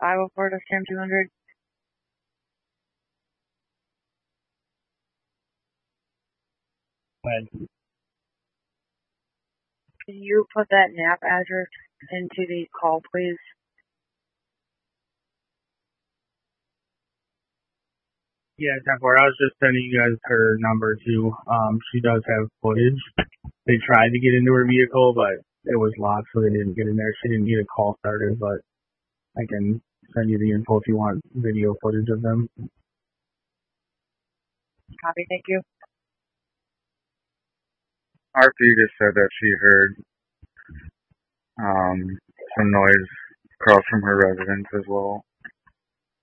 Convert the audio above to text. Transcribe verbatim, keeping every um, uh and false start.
five oh four to Cam two hundred. When? Can you put that N A P address into the call, please? Yeah, ten four. I was just sending you guys her number too. Um, she does have footage. They tried to get into her vehicle, but it was locked, so they didn't get in there. She didn't get a call started, but I can send you the info if you want video footage of them. Copy, thank you. R P just said that she heard um, some noise across from her residence as well.